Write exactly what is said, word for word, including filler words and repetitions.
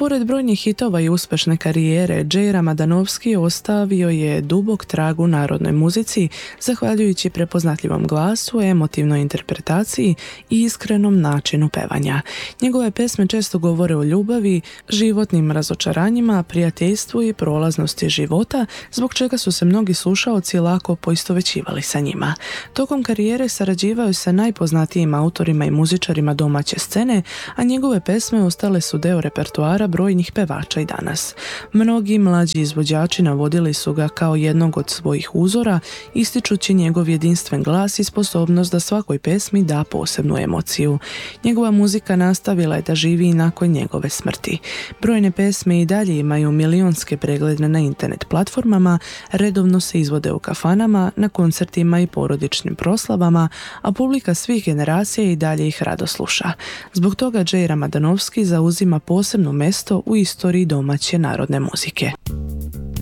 Pored brojnih hitova i uspešne karijere, Džej Ramadanofski ostavio je dubok trag u narodnoj muzici, zahvaljujući prepoznatljivom glasu, emotivnoj interpretaciji i iskrenom načinu pevanja. Njegove pesme često govore o ljubavi, životnim razočaranjima, prijateljstvu i prolaznosti života, zbog čega su se mnogi slušaoci lako poistovećivali sa njima. Tokom karijere sarađivao je sa najpoznatijim autorima i muzičarima domaće scene, a njegove pesme ostale su deo repertoara brojnih pevača i danas. Mnogi mlađi izvođači navodili su ga kao jednog od svojih uzora, ističući njegov jedinstven glas i sposobnost da svakoj pesmi da posebnu emociju. Njegova muzika nastavila je da živi i nakon njegove smrti. Brojne pesme i dalje imaju milionske preglede na internet platformama, redovno se izvode u kafanama, na koncertima i porodičnim proslavama, a publika svih generacija i dalje ih rado sluša. Zbog toga Džej Ramadanofski zauzima posebno mesto u istoriji domaće narodne muzike.